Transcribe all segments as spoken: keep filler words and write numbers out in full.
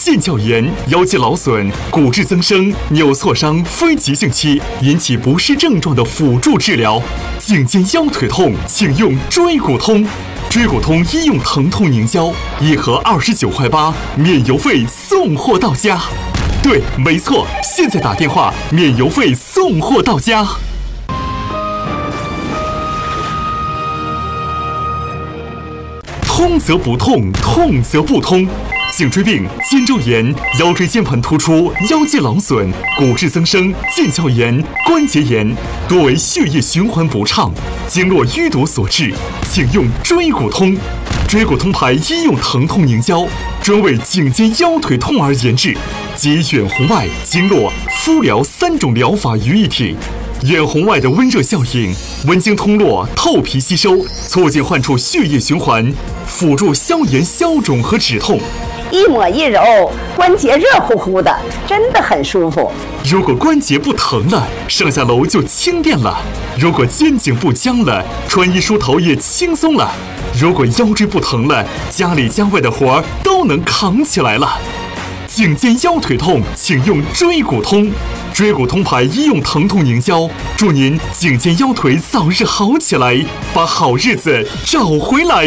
腱鞘炎、腰肌劳损、骨质增生、扭挫伤非急性期引起不适症状的辅助治疗。颈肩腰腿痛，请用椎骨通。椎骨通医用疼痛凝胶，一盒二十九块八，免邮费送货到家。对，没错，现在打电话，免邮费送货到家。通则不痛，痛则不通。颈椎病、肩周炎、腰椎间盘突出、腰肌劳损、骨质增生、腱鞘炎、关节炎，多为血液循环不畅、经络淤堵所致，请用椎骨通。椎骨通牌医用疼痛凝胶，专为颈肩腰腿痛而研制，集远红外、经络、敷疗三种疗法于一体。远红外的温热效应，温经通络，透皮吸收，促进患处血液循环，辅助消炎消肿和止痛。 一抹一揉，关节热乎乎的，真的很舒服。 如果关节不疼了，上下楼就轻便了；如果肩颈不僵了，穿衣梳头也轻松了；如果腰椎不疼了，家里家外的活儿都能扛起来了。颈肩腰腿痛，请用椎骨通。椎骨通牌医用疼痛凝胶，祝您颈肩腰腿早日好起来，把好日子找回来。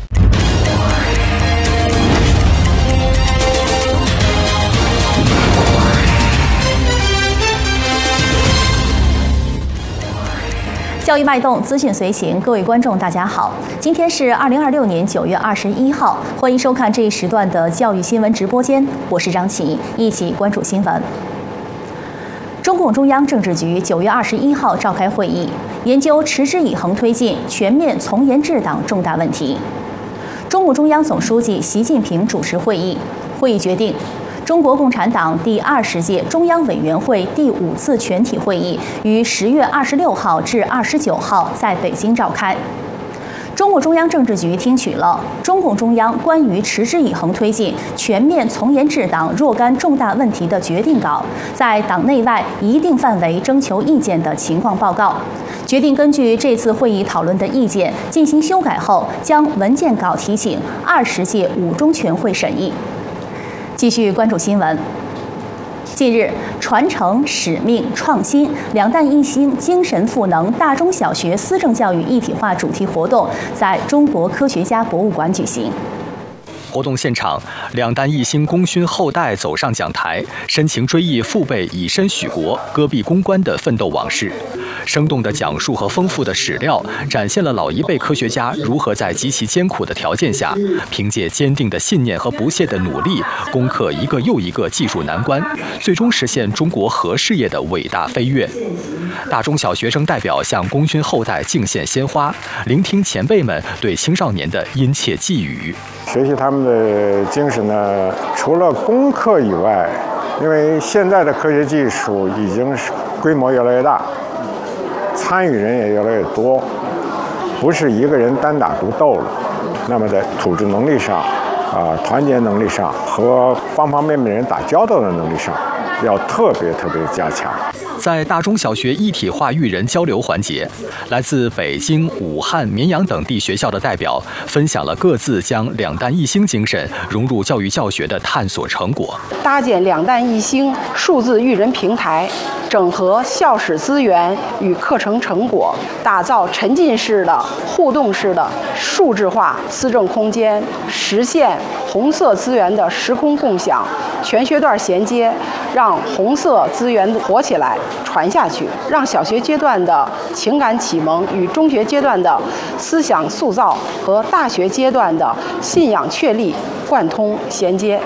教育脉动，资讯随行，各位观众，大家好，今天是二零二六年九月二十一号，欢迎收看这一时段的教育新闻直播间，我是张琪，一起关注新闻。中共中央政治局九月二十一号召开会议，研究持之以恒推进全面从严治党重大问题。中共中央总书记习近平主持会议，会议决定，中国共产党第二十届中央委员会第五次全体会议于十月二十六号至二十九号在北京召开。中共中央政治局听取了中共中央关于持之以恒推进全面从严治党若干重大问题的决定稿，在党内外一定范围征求意见的情况报告，决定根据这次会议讨论的意见进行修改后，将文件稿提请二十届五中全会审议。继续关注新闻。近日，传承使命创新、两弹一星精神赋能大中小学思政教育一体化主题活动在中国科学家博物馆举行。 活动现场，两弹一星功勋后代走上讲台，深情追忆父辈以身许国、戈壁攻关的奋斗往事。生动的讲述和丰富的史料，展现了老一辈科学家如何在极其艰苦的条件下，凭借坚定的信念和不懈的努力，攻克一个又一个技术难关，最终实现中国核事业的伟大飞跃。大中小学生代表向功勋后代敬献鲜花，聆听前辈们对青少年的殷切寄语。 学习他们的精神呢，除了功课以外，因为现在的科学技术已经是规模越来越大，参与人也越来越多，不是一个人单打独斗了。那么在组织能力上、啊团结能力上和方方面面人打交道的能力上，要特别特别加强。 在大中小学一体化育人交流环节，来自北京、武汉、绵阳等地学校的代表分享了各自将两弹一星精神融入教育教学的探索成果。 搭建两弹一星数字育人平台，整合校史资源与课程成果，打造沉浸式的、互动式的数字化思政空间，实现红色资源的时空共享、全学段衔接，让红色资源活起来、传下去，让小学阶段的情感启蒙与中学阶段的思想塑造和大学阶段的信仰确立贯通衔接。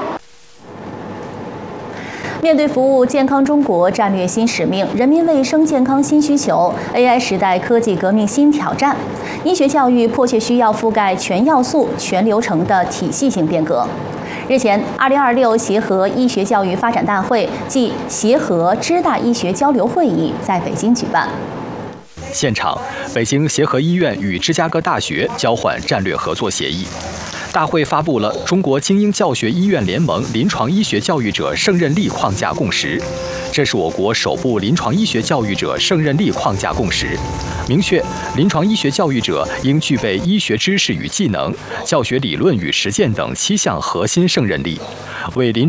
面对服务健康中国战略新使命、人民卫生健康新需求、A I 时代科技革命新挑战，医学教育迫切需要覆盖全要素、全流程的体系性变革。日前，二零二六协和医学教育发展大会暨协和支大医学交流会议在北京举办。 现场，北京协和医院与芝加哥大学交换战略合作协议。大会发布了中国精英教学医院联盟临床医学教育者胜任力框架共识，这是我国首部临床医学教育者胜任力框架共识，明确临床医学教育者应具备医学知识与技能、教学理论与实践等七项核心胜任力，为临